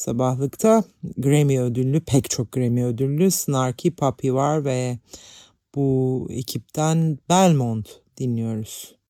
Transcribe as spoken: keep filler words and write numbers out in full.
Sabahlıkta Grammy ödüllü, pek çok Grammy ödüllü Snarky Puppy var ve bu ekipten Belmont dinliyoruz.